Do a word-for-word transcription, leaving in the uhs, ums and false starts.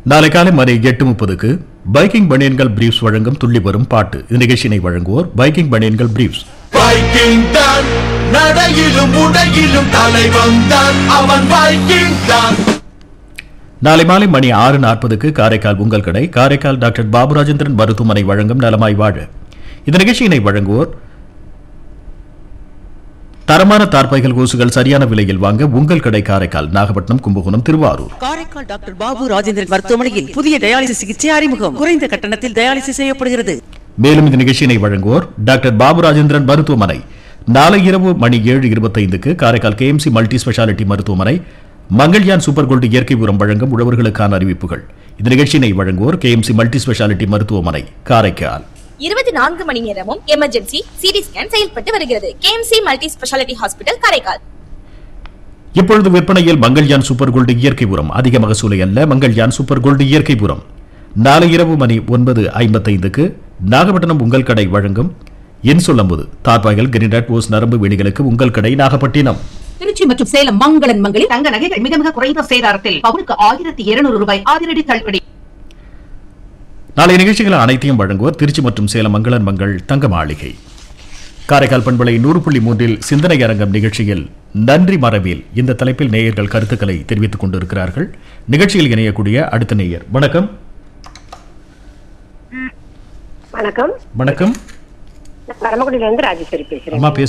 நாளை காலை மணி எட்டு முப்பதுக்கு பைக்கிங் பனியன்கள் பிரீஃப்ஸ் வழங்கும் துள்ளி வரும் பாட்டு. இந்த நிகழ்ச்சியினை வழங்குவோர் பைக்கிங் பனியன்கள் பிரீஃப்ஸ். பைக்கிங் தான் நடையிலும் உடையிலும் தலைவன் தான் அவன் பைக்கிங் தான். நாளை மாலை மணி ஆறு நாற்பதுக்கு காரைக்கால் உங்கள் கடை காரைக்கால் டாக்டர் பாபுராஜேந்திரன் மருத்துவமனை வழங்கும் நலமாய் வாழ. இந்த நிகழ்ச்சியினை வழங்குவோர் தரமான தார்பாய்கள் கொசுகள் சரியான விலையில் வாங்க உங்கள் கடை காரைக்கால் நாகப்பட்டினம் கும்பகோணம் திருவாரூர். காரைக்கால் டாக்டர் பாபு ராஜேந்திரன் மருத்துவமனையில் புதிய டயாலிசிஸ் சிகிச்சை அறிமுகம். குறைந்த கட்டணத்தில் டயாலிசிஸ் செய்யப்படுகிறது. மேலும் இந்த நிகழ்ச்சியினை வழங்குவோர் டாக்டர் பாபு ராஜேந்திரன் மருத்துவமனை. நாளை இரவு மணி ஏழு இருபத்தைந்துக்கு Karaikal K M C multi speciality மருத்துவமனை மங்கள்யான் சூப்பர் கோல்டு இயற்கை உரம் வழங்கும் உழவர்களுக்கான அறிவிப்புகள். இந்த நிகழ்ச்சியினை வழங்குவோர் K M C multi speciality மருத்துவமனை காரைக்கால். இருபத்தி நான்கு மணி நேரமும் எமர்ஜென்சி சிடி ஸ்கேன் செயல்பட்டு வருகிறது. KMC multi speciality hospital Karaikal. இப்பொழுது விற்பனையில் மங்கள்யான் சூப்பர் கோல்டு இயற்கை உரம். அதிக மகசூலை அல்ல, மங்கள்யான் சூப்பர் கோல்டு இயற்கை உரம். நாளை இரவு மணி ஒன்பது ஐம்பத்தைந்துக்கு நாகப்பட்டினம் உங்கள் கடை வழங்கும் என் சொல்லும்போது தார்பாய்கள் கிரினட் ஓஸ் நரம்பு வேணிகளுக்கு உங்கள் கடை நாகப்பட்டினம். திருச்சி மற்றும் சேலம் மங்களன் மங்களில் தங்க நகைகள் மிக மிக குறைந்த சேதாரத்தில் பவுனுக்கு ஆயிரத்தி இருநூறு ரூபாய் அதிரடி தள்ளுபடி. நாளைய நிகழ்ச்சிகள் அனைத்தையும் வழங்குவோர் திருச்சி மற்றும் சேலம் மங்களன் மங்கள் தங்க மாளிகை. காரைக்கால் பண்பலை நூறு புள்ளி மூன்றில் சிந்தனை அரங்கம் நிகழ்ச்சியில் நன்றி மறவேல் இந்த தலைப்பில் நேயர்கள் கருத்துக்களை தெரிவித்துக் கொண்டிருக்கிறார்கள். நிகழ்ச்சியில் இணையக்கூடிய அடுத்த நேயர். வணக்கம். வணக்கம். வணக்கம். பரமக்குடியிலிருந்து ராஜேஸ்வரி பேசுறேன்.